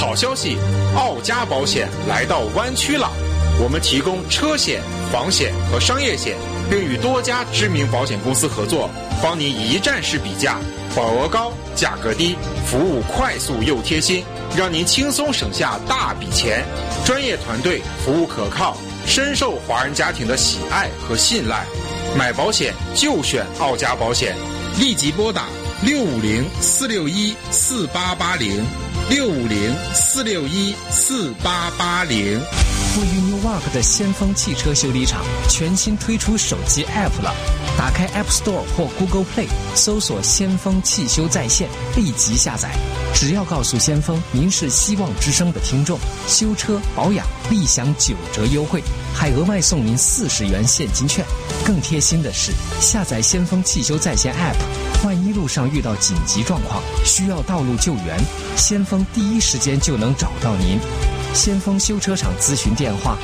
好消息，奥家保险来到湾区了。我们提供车险、房险和商业险，并与多家知名保险公司合作，帮您一站式比价，保额高，价格低，服务快速又贴心，让您轻松省下大笔钱。专业团队，服务可靠，深受华人家庭的喜爱和信赖。买保险就选奥家保险，立即拨打650-461-4880，650-461-4880。 位于 Newark 的先锋汽车修理厂全新推出手机 App 了，打开 App Store 或 Google Play， 搜索先锋汽修在线，立即下载。只要告诉先锋您是希望之声的听众，修车保养立享9折优惠，还额外送您40元现金券。更贴心的是，下载先锋汽修在线 App， 万一路上遇到紧急状况需要道路救援，先锋第一时间就能找到您。先锋修车厂咨询电话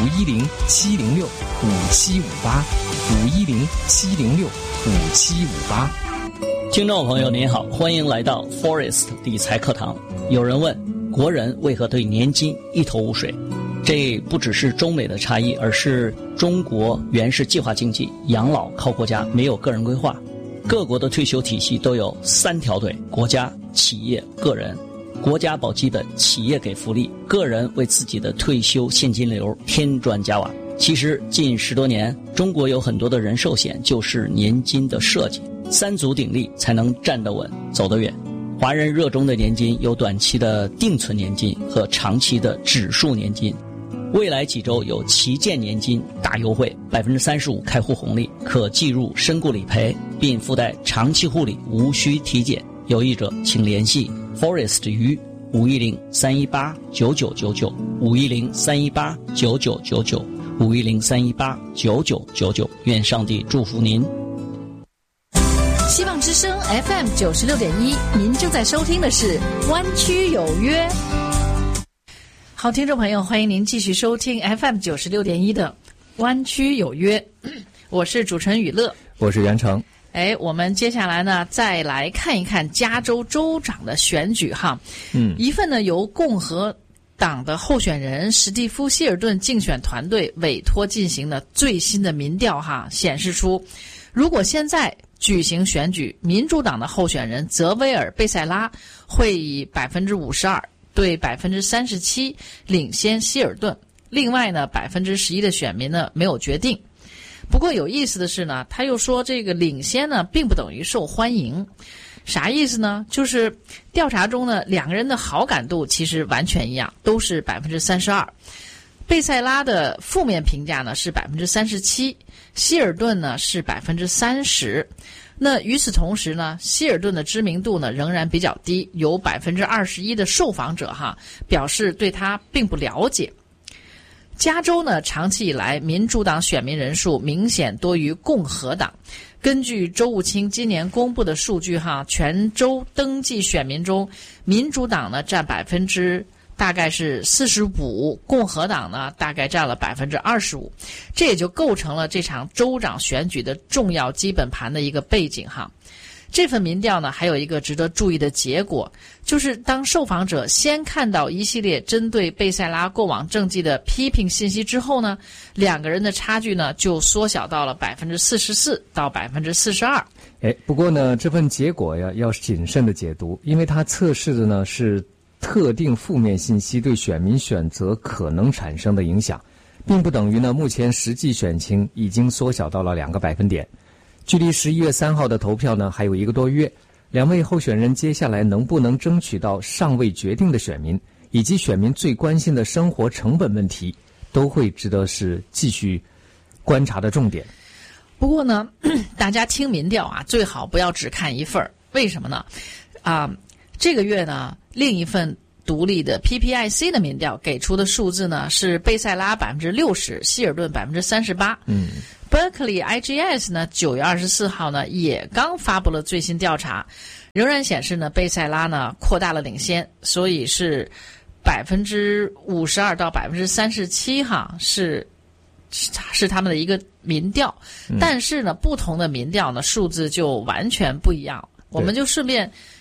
510-706-5758，510-706-5758。 听众朋友您好，欢迎来到 Forest 理财课堂。有人问，国人为何对年金一头雾水？这不只是中美的差异，而是中国原是计划经济，养老靠国家，没有个人规划。各国的退休体系都有3条腿：国家、企业、个人。国家保基本，企业给福利，个人为自己的退休现金流添砖加瓦。其实近10多年，中国有很多的人寿险就是年金的设计，3足鼎立才能站得稳走得远。华人热衷的年金有短期的定存年金和长期的指数年金。未来几周有旗舰年金大优惠，35%开户红利，可计入身故理赔，并附带长期护理，无需体检。有意者请联系 Forest 于510-318-9999，510-318-9999，510-318-9999。愿上帝祝福您。 希望之声 FM 96.1，您正在收听的是湾区有约。好，听众朋友，欢迎您继续收听 FM 96.1的湾区有约，我是主持人雨乐， 我是袁成。 我们接下来呢，再来看一看加州州长的选举哈。一份呢由共和党的候选人史蒂夫·希尔顿竞选团队委托进行的最新的民调哈，显示出，如果现在举行选举，民主党的候选人泽威尔·贝塞拉会以 52% 对 37% 领先希尔顿，另外呢 11% 的选民呢没有决定。不过有意思的是呢，他又说这个领先呢并不等于受欢迎。啥意思呢？就是调查中呢2个人的好感度其实完全一样，都是 32%。贝塞拉的负面评价呢是 37%， 希尔顿呢是 30%。那与此同时呢，希尔顿的知名度呢仍然比较低，有 21% 的受访者表示对他并不了解。加州呢，长期以来民主党选民人数明显多于共和党。根据州务卿今年公布的数据全州登记选民中，民主党呢占大概是45%，共和党呢大概占了25%，这也就构成了这场州长选举的重要基本盘的一个背景这份民调呢还有一个值得注意的结果，就是当受访者先看到一系列针对贝塞拉过往政绩的批评信息之后呢，2个人的差距呢就缩小到了 44% 到 42%。 不过呢这份结果要谨慎的解读，因为它测试的呢是特定负面信息对选民选择可能产生的影响，并不等于呢目前实际选情已经缩小到了2个百分点。距离11月3号的投票呢还有1个多月，2位候选人接下来能不能争取到尚未决定的选民，以及选民最关心的生活成本问题，都会值得是继续观察的重点。 不过呢大家听民调最好不要只看一份，为什么呢？这个月呢另一份独立的 PPIC 的民调给出的数字呢是贝塞拉 60%， 希尔顿 38%。Berkeley IGS 呢9月24号呢也刚发布了最新调查，仍然显示呢贝塞拉呢扩大了领先，所以是 52% 到 37% 是他们的一个民调。但是呢不同的民调呢数字就完全不一样。我们就顺便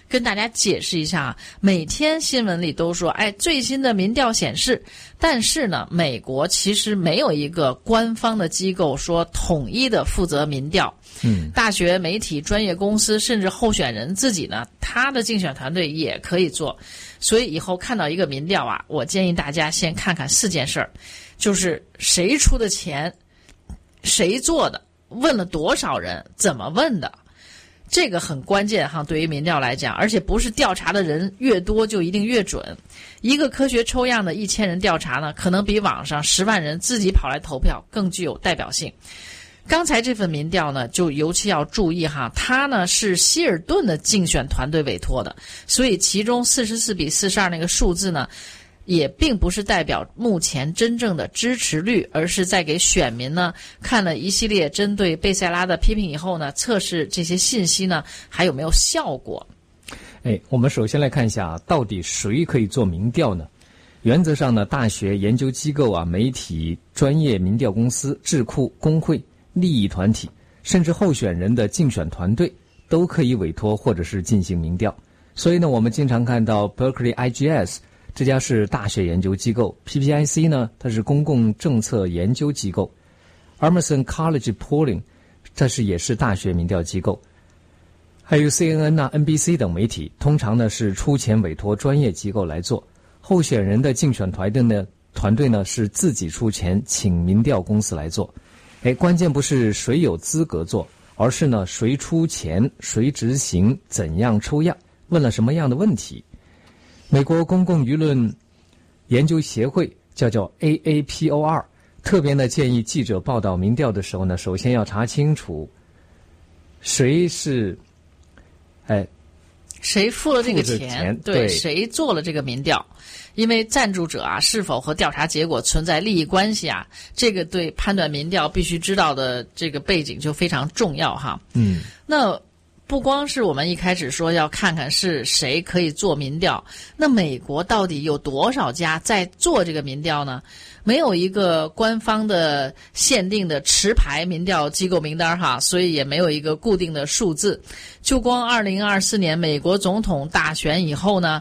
跟大家解释一下啊，每天新闻里都说，最新的民调显示，但是呢，美国其实没有一个官方的机构说统一的负责民调。大学、媒体、专业公司，甚至候选人自己呢，他的竞选团队也可以做。所以以后看到一个民调啊，我建议大家先看看4件事儿，就是谁出的钱，谁做的，问了多少人，怎么问的。这个很关键哈，对于民调来讲，而且不是调查的人越多就一定越准。一个科学抽样的1000人调查呢，可能比网上10万人自己跑来投票更具有代表性。刚才这份民调呢，就尤其要注意哈，它呢是希尔顿的竞选团队委托的，所以其中44:42那个数字呢，也并不是代表目前真正的支持率，而是在给选民呢看了一系列针对贝塞拉的批评以后呢，测试这些信息呢还有没有效果。 我们首先来看一下，到底谁可以做民调呢？原则上呢，大学、研究机构啊、媒体、专业民调公司、智库、工会、利益团体，甚至候选人的竞选团队都可以委托或者是进行民调。所以呢，我们经常看到 Berkeley IGS这家是大学研究机构， PPIC 呢，它是公共政策研究机构， Emerson College Polling 这也是大学民调机构，还有 CNN 啊、NBC 等媒体，通常呢是出钱委托专业机构来做。候选人的竞选团队呢是自己出钱请民调公司来做。关键不是谁有资格做，而是呢谁出钱、谁执行、怎样抽样、问了什么样的问题。美国公共舆论研究协会叫 AAPOR， 特别呢建议记者报道民调的时候呢，首先要查清楚谁付了这个钱， 对，谁做了这个民调。因为赞助者啊是否和调查结果存在利益关系啊，这个对判断民调必须知道的这个背景就非常重要哈。那不光是我们一开始说要看看是谁可以做民调，那美国到底有多少家在做这个民调呢？没有一个官方的限定的持牌民调机构名单哈，所以也没有一个固定的数字。就光2024年美国总统大选以后呢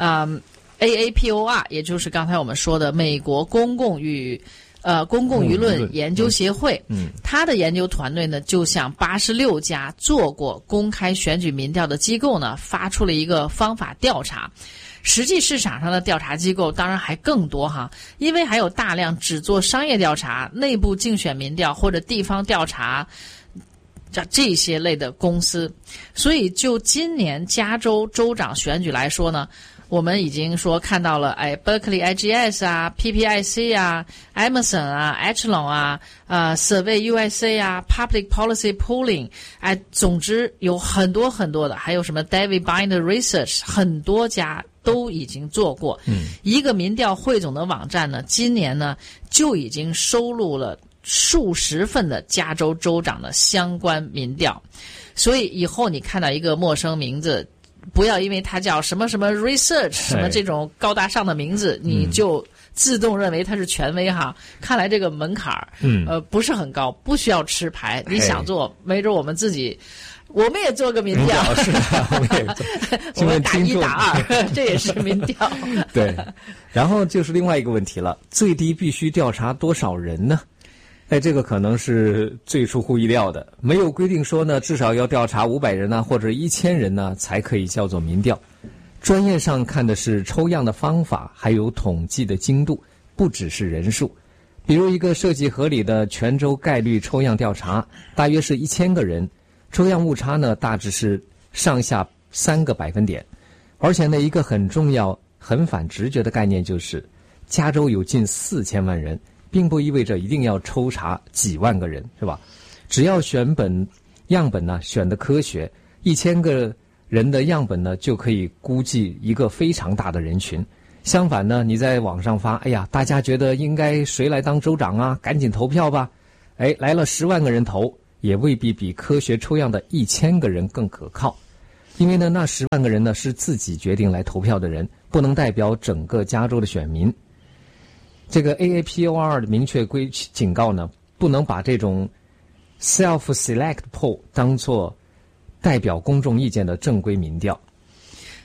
AAPOR 也就是刚才我们说的美国公共舆论研究协会，他的研究团队呢就向86家做过公开选举民调的机构呢发出了一个方法调查。实际市场上的调查机构当然还更多哈，因为还有大量只做商业调查、内部竞选民调或者地方调查这些类的公司。所以就今年加州州长选举来说呢，我们已经说看到了Berkeley IGS 啊、PPIC 啊、Emerson 啊、Echelon 啊、Survey USA 啊、Public Policy Polling， 总之有很多很多的，还有什么 David Binder Research， 很多家都已经做过。一个民调汇总的网站呢，今年呢就已经收录了数十份的加州州长的相关民调。所以以后你看到一个陌生名字，不要因为它叫什么什么 research 什么这种高大上的名字，你就自动认为它是权威哈。看来这个门槛不是很高，不需要持牌。你想做，没准我们自己，我们也做个民调， 是的，我们也做， 我们打1打2，这也是民调。 对，然后就是另外一个问题了，最低必须调查多少人呢？这个可能是最出乎意料的，没有规定说呢，至少要调查500人呢，或者1000人呢，才可以叫做民调。专业上看的是抽样的方法，还有统计的精度，不只是人数。比如一个设计合理的全州概率抽样调查，大约是1000个人，抽样误差呢，大致是上下3个百分点。而且呢，一个很重要、很反直觉的概念就是，加州有近4000万人。并不意味着一定要抽查几万个人，是吧？只要样本呢选的科学，1000个人的样本呢就可以估计一个非常大的人群。相反呢，你在网上发，大家觉得应该谁来当州长啊？赶紧投票吧！来了10万个人投，也未必比科学抽样的1000个人更可靠。因为呢，那10万个人呢是自己决定来投票的人，不能代表整个加州的选民。这个 AAPOR 的明确警告呢，不能把这种 self-select poll 当作代表公众意见的正规民调。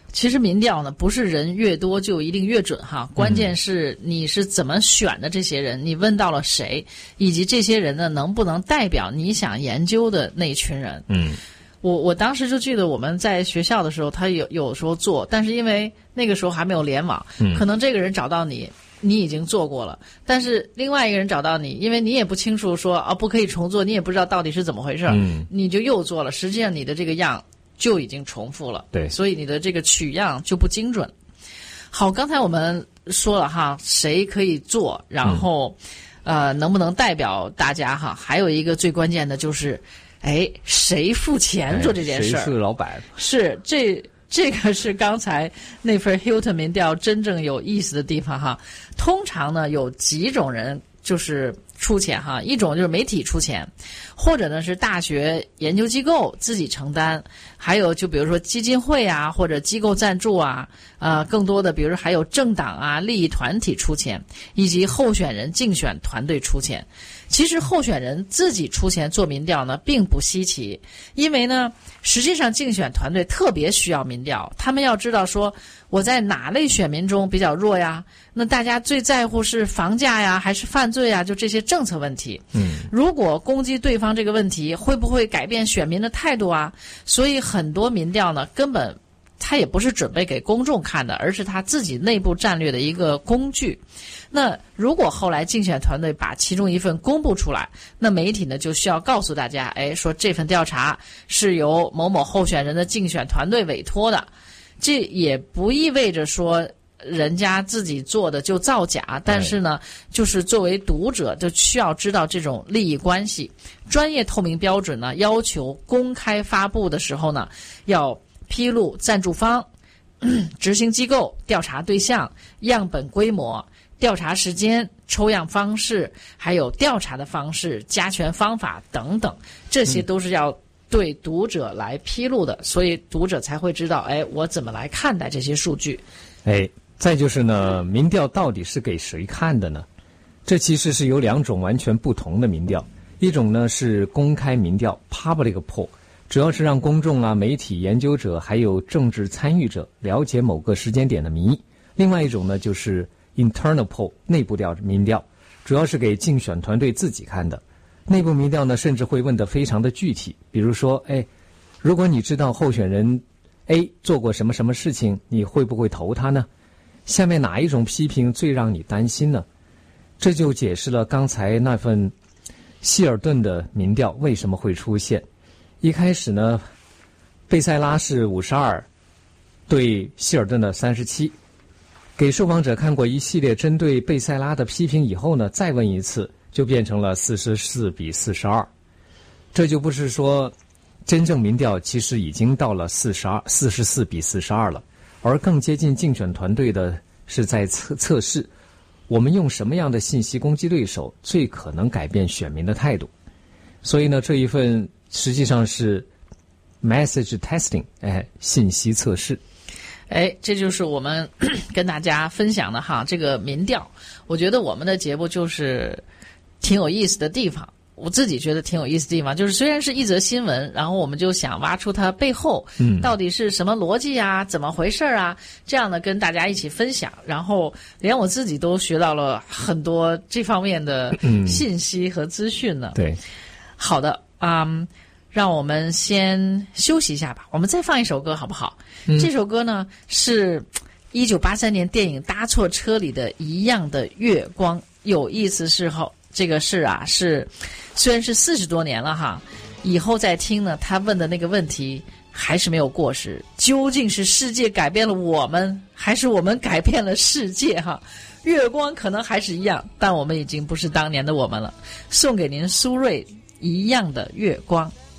其实民调呢，不是人越多就一定越准哈，关键是你是怎么选的这些人，你问到了谁，以及这些人呢能不能代表你想研究的那群人。我当时就记得我们在学校的时候，他有时候做，但是因为那个时候还没有联网，可能这个人找到你已经做过了，但是另外一个人找到你，因为你也不清楚说不可以重做，你也不知道到底是怎么回事，你就又做了，实际上你的这个样就已经重复了， 对， 所以你的这个取样就不精准。好，刚才我们说了哈，谁可以做，然后能不能代表大家哈？还有一个最关键的就是，谁付钱做这件事儿？ 谁是老板？ 是这个是刚才那份 Hilton 民调真正有意思的地方哈。通常呢，有几种人就是出钱哈，一种就是媒体出钱，或者呢是大学研究机构自己承担，还有就比如说基金会啊或者机构赞助啊，更多的比如说还有政党啊利益团体出钱，以及候选人竞选团队出钱。其实候选人自己出钱做民调呢并不稀奇，因为呢实际上竞选团队特别需要民调，他们要知道说我在哪类选民中比较弱呀，那大家最在乎是房价呀还是犯罪呀，就这些政策问题。如果攻击对方这个问题会不会改变选民的态度啊？所以很多民调呢根本他也不是准备给公众看的，而是他自己内部战略的一个工具。那如果后来竞选团队把其中一份公布出来，那媒体呢就需要告诉大家，说这份调查是由某某候选人的竞选团队委托的。这也不意味着说人家自己做的就造假，但是呢就是作为读者就需要知道这种利益关系。专业透明标准呢要求公开发布的时候呢要披露赞助方、执行机构、调查对象、样本规模、调查时间、抽样方式，还有调查的方式、加权方法等等，这些都是要对读者来披露的，所以读者才会知道我怎么来看待这些数据。 再就是呢，民调到底是给谁看的呢？这其实是有两种完全不同的民调，一种呢是公开民调 public poll， 主要是让公众啊、媒体、研究者还有政治参与者了解某个时间点的民意。另外一种呢就是 internal poll 内部民调，主要是给竞选团队自己看的。内部民调呢甚至会问得非常的具体，比如说如果你知道候选人 A 做过什么什么事情，你会不会投他呢？下面哪一种批评最让你担心呢？这就解释了刚才那份希尔顿的民调为什么会出现。一开始呢，贝塞拉是52对希尔顿的37，给受访者看过一系列针对贝塞拉的批评以后呢，再问一次就变成了44比42。这就不是说真正民调其实已经到了44比42了，而更接近竞选团队的是在测试我们用什么样的信息攻击对手最可能改变选民的态度。所以呢，这一份实际上是 message testing， 信息测试。 这就是我们跟大家分享的哈，这个民调。我觉得我们的节目就是挺有意思的地方，我自己觉得挺有意思的地方，就是虽然是一则新闻，然后我们就想挖出它背后到底是什么逻辑啊，怎么回事啊，这样呢跟大家一起分享，然后连我自己都学到了很多这方面的信息和资讯呢。 对， 好的，让我们先休息一下吧，我们再放一首歌好不好？这首歌呢是1983年电影《搭错车》里的一样的月光。有意思是这个是虽然是40多年了哈，以后再听呢，他问的那个问题还是没有过时。究竟是世界改变了我们，还是我们改变了世界哈？月光可能还是一样，但我们已经不是当年的我们了。送给您苏芮《一样的月光》。